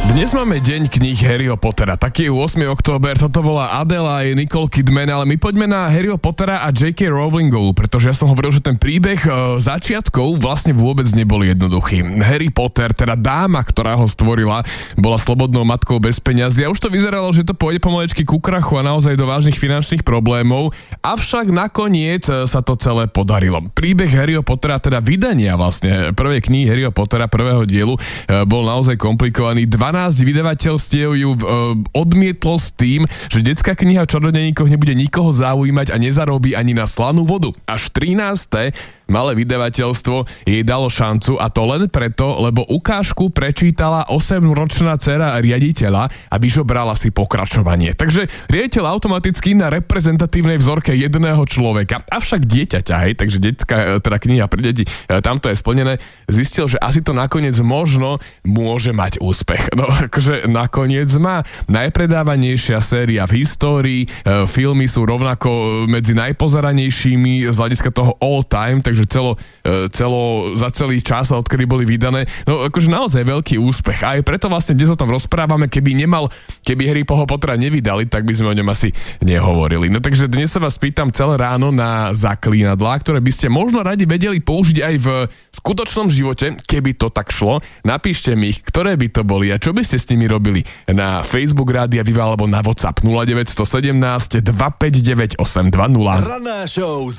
Dnes máme deň kníh Harryho Pottera. Taký je 8. október, toto bola Adela a Nicole Kidman, ale my poďme na Harryho Pottera a J.K. Rowlingovú, pretože ja som hovoril, že ten príbeh začiatkov vlastne vôbec nebol jednoduchý. Harry Potter, teda dáma, ktorá ho stvorila, bola slobodnou matkou bez peňazí a už to vyzeralo, že to pôjde pomalečky ku krachu a naozaj do vážnych finančných problémov, avšak nakoniec sa to celé podarilo. Príbeh Harryho Pottera, teda vydania vlastne prvej knihy Harryho Pottera, prvého dielu, bol naozaj komplikovaný. 12 vydavateľstiev ju odmietlo s tým, že detská kniha o čarodejníkoch nebude nikoho zaujímať a nezarobí ani na slanú vodu. Až 13. malé vydavateľstvo jej dalo šancu a to len preto, lebo ukážku prečítala 8-ročná dcera riaditeľa a vyžobrala si pokračovanie. Takže riaditeľ automaticky na reprezentatívnej vzorke jedného človeka, avšak dieťaťa, hej, takže detská teda kniha pre deti, tamto je splnené, zistil, že asi to nakoniec možno môže mať úspech. No akože nakoniec má najpredávanejšia séria v histórii, filmy sú rovnako medzi najpozeranejšími z hľadiska toho all time, takže za celý čas, odkedy boli vydané, no akože naozaj veľký úspech. A aj preto vlastne dnes o tom rozprávame, keby Harry Pottera nevydali, tak by sme o ňom asi nehovorili. No takže dnes sa vás pýtam celé ráno na zaklínadlá, ktoré by ste možno radi vedeli použiť aj v skutočnom živote, keby to tak šlo. Napíšte mi ich, ktoré by to boli a čo by ste s nimi robili na Facebook Rádia Viva alebo na WhatsApp 0917 259 820. Ranná show